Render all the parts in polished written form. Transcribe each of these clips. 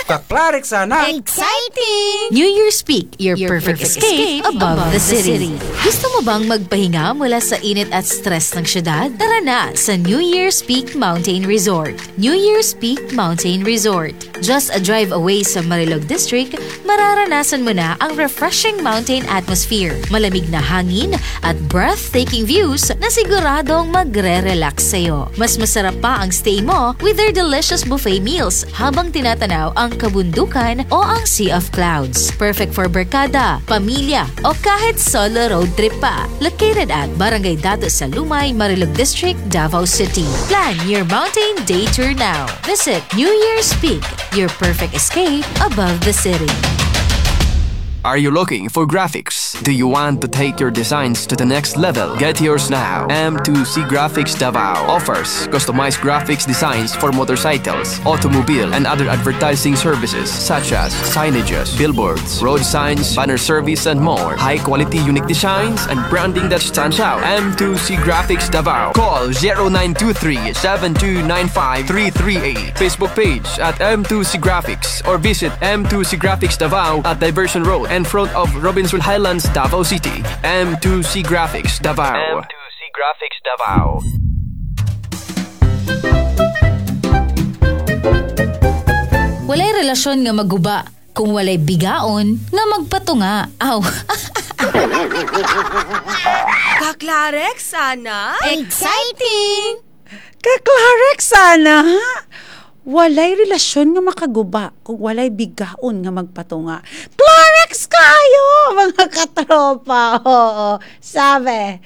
Kaklarik sana. Exciting! New Year's Peak, your perfect escape above the city. Gusto mo bang magpahinga mula sa init at stress ng syudad? Tara na sa New Year's Peak Mountain Resort. New Year's Peak Mountain Resort. Just a drive away sa Marilog District, mararanasan mo na ang refreshing mountain atmosphere, malamig na hangin at breathtaking views na siguradong magre-relax sa'yo. Mas masarap pa ang stay mo with their delicious buffet meals habang tinatanaw ang kabundukan o ang Sea of Clouds. Perfect for barkada, pamilya o kahit solo road trip pa. Located at Barangay Dato sa Lumay, Marilog District, Davao City. Plan your mountain day tour now. Visit New Year's Peak, your perfect escape above the city. Are you looking for graphics? Do you want to take your designs to the next level? Get yours now. M2C Graphics Davao offers customized graphics designs for motorcycles, automobile, and other advertising services such as signages, billboards, road signs, banner service, and more. High-quality unique designs and branding that stands out. M2C Graphics Davao. Call 0923-7295-338. Facebook page at M2C Graphics or visit M2C Graphics Davao at Diversion Road in front of Robinsonville Highlands, Davao City. M2C Graphics Davao. M2C Graphics Davao. Walay relasyon nga maguba kung walay bigaon nga magpatunga. Aw. Kaklarek sana? Exciting! Kaklarek sana, ha? Walay relasyon nga makaguba kung walay bigaon nga magpatunga. Clarex kayo, mga katropa. Oo, sabi.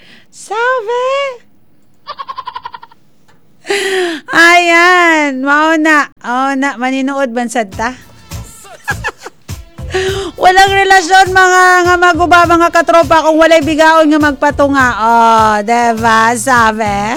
Ayan, mauna, maninood bansad ta. Walang relasyon mga nga maguba, mga katropa kung walay bigaon nga magpatunga. Oh, diba, sabi?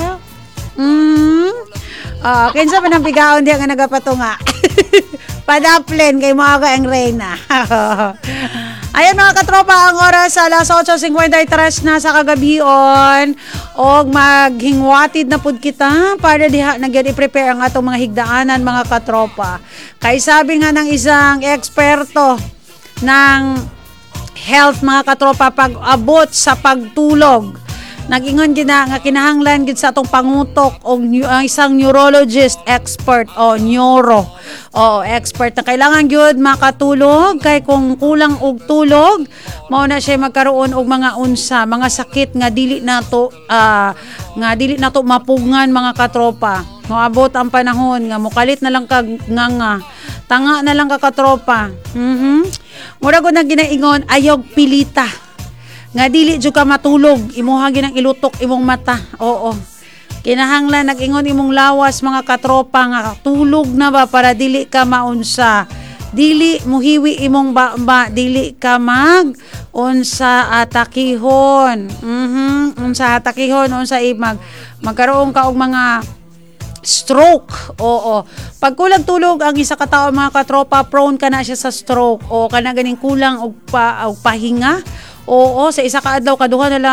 Kinsa man ang bigaon diya nga nagapatunga. Padaplen kay maaga ang reyna. Ayan mga katropa, ang oras alas 8:53 na sa kagabion og maghingwatid na pud kita para diha nagyan i-prepare ang atong mga higdaanan mga katropa. Kay sabi nga ng isang eksperto ng health mga katropa, pag abot sa pagtulog, nag-ingon gina nga kinahanglan gid sa atong pangutok og isang neurologist expert o neuro expert na kailangan gyud makatulog kay kung kulang og tulog mao na siya magkaroon og mga mga sakit nga dili nato mapugngan mga katropa. Moabot ang panahon nga mokalit na lang kag nganga tanga na lang ka katropa. Mura gud na ginaingon ayog pilita nga dili jud ka matulog, imuha ginang ilutok imong mata. Oo. Kinahanglan nag-ingon imong lawas mga katropa nga tulog na ba para dili ka maunsa. Dili muhiwi imong dili ka unsa atakihon. Unsa atakihon, unsa magkaroon ka og mga stroke. Oo. Pag kulang tulog ang isa ka tawo mga katropa, prone ka na siya sa stroke o kana ganing kulang og pahinga. Oo, sa isa ka adlaw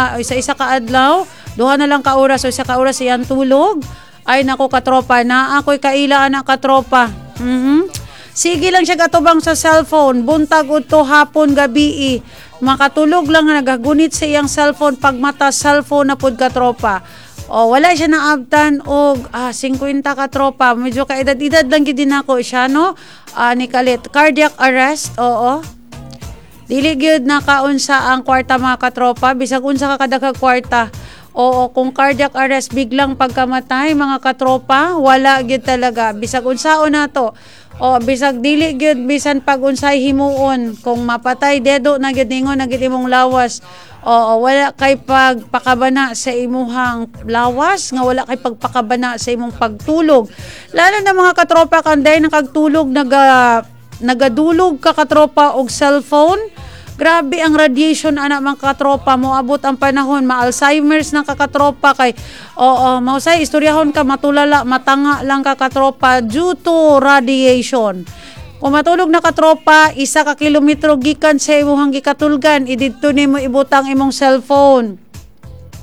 duha na lang ka oras o isa ka oras iyang tulog. Ay nako katropa, na ako'y kaila anak katropa. Sige lang siya katubang sa cellphone, buntag udto hapon gabi. Makatulog lang nagagunit sa iyang cellphone, pagmata cellphone na pud katropa. O wala siya naabtan og 50 katropa, medyo kaedad-edad lang gid din ako siya no. Ni kalit cardiac arrest. Oo. Dili gyud nakaunsa ang kwarta mga katropa, bisag unsa ka kadagag kwarta. Oo, kung cardiac arrest biglang pagkamatay mga katropa, wala gyud talaga. Bisag unsaon nato. O bisag dili gyud bisan pag unsay himuon, kung mapatay dedo na gyud ningon na gyud imong lawas. Oo, wala kay pagpakabana sa imuhang lawas, nga wala kay pagpakabana sa imong pagtulog. Lalo na mga katropa kanday nakagtulog nagadulog ka katropa og cellphone. Grabe ang radiation anak mga katropa, mo abot ang panahon ma-Alzheimer's na kakatropa kay mausay istoryahon ka matulala matanga lang ka katropa due to radiation. Kung matulog na katropa, 1 ka kilometro gikan sa imong gikatulgan, ididto nimo ibutang imong cellphone.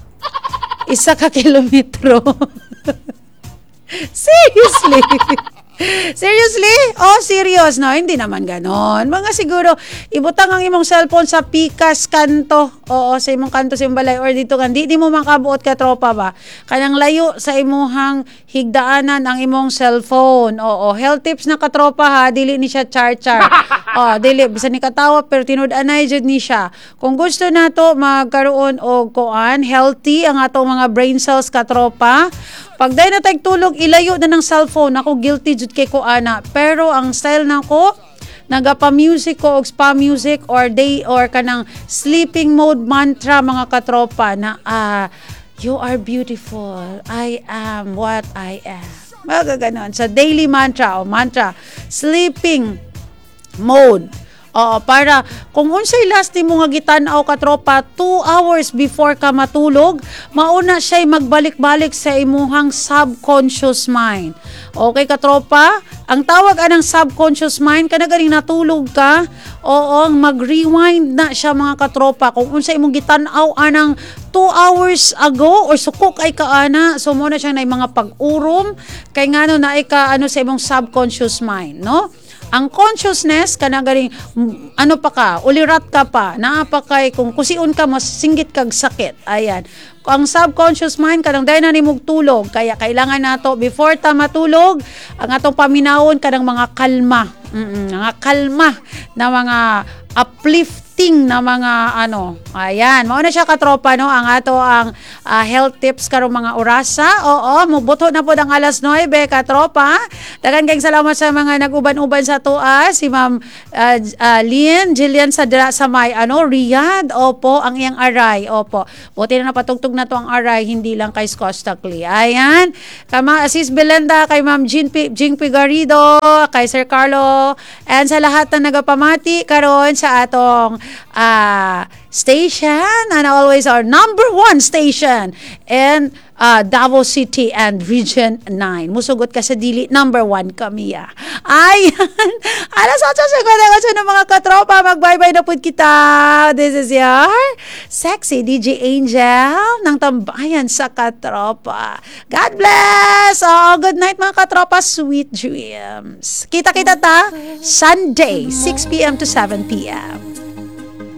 1 ka kilometro. Seriously. Seriously? Oh, serious, no? Hindi naman ganon. Mga siguro, ibutang ang imong cellphone sa pikas kanto. Oo, sa imong kanto, sa imong balay, or dito kan. Di mo makabuot ka tropa ba? Kanang layo sa imuhang higdaanan ang imong cellphone. Oo, health tips na katropa ha, dili ni siya char-char. Oh, dili, bisa ni katawa, pero tinud-anay jud ni siya. Kung gusto nato magkaroon og kuan, healthy ang atong mga brain cells katropa, pag day na tagtulog, ilayo na ng cellphone. Ako guilty jud kay ko ana. Pero ang style nako, nagapa-music ko og spa music or kanang sleeping mode mantra mga katropa na you are beautiful. I am what I am. Mga ganon. Sa daily mantra o mantra, sleeping mode. Oo, para kung unsay last mo nga gitan-aw katropa 2 hours before ka matulog, mauna siya magbalik-balik sa imuhang subconscious mind. Okay katropa, ang tawag anang subconscious mind kana ganing natulog ka, oo, mag-rewind na siya mga katropa kung unsay imong gitan-aw anang 2 hours ago or sukok ay kaana, so mo na siya na mga pag-urom kay ngano na ka sa imong subconscious mind, no? Ang consciousness kana ganing ano pa ka, ulirat ka pa, naa pa kay kung kusion ka mas singgit kag sakit. Ayan. Ang subconscious mind kanang dahil na nimog tulog, kaya kailangan nato before ta matulog ang atong paminawon kanang mga kalma. Mga kalma na mga uplifting na mga ano. Ayan, mao na siya katropa no ang ato ang health tips karong mga orasa. Oo, mubuto na pod ang alas 9 katropa. Dagan kayong salamat sa mga nag-uban-uban sa tuwa, si Ma'am Jillian sa may Riyadh. Opo, ang iyang aray. Opo. Buti na napatugtog na to ang aray, hindi lang kay Scostakli. Ayan. Kama Sis Belenda, kay Ma'am Jing Pigarido, kay Sir Carlo, and sa lahat na nagapamati karon sa atong station, and always our number 1 station in Davao City and Region 9. Musugot ka sa dili, number 1 kami. Ayan. Alas 8:58 ng mga katropa. Mag-bye-bye na po kita. This is your sexy DJ Angel ng Tambayan sa Katropa. God bless! Oh, good night mga katropa. Sweet dreams. Kita-kita ta Sunday, 6 p.m. to 7 p.m.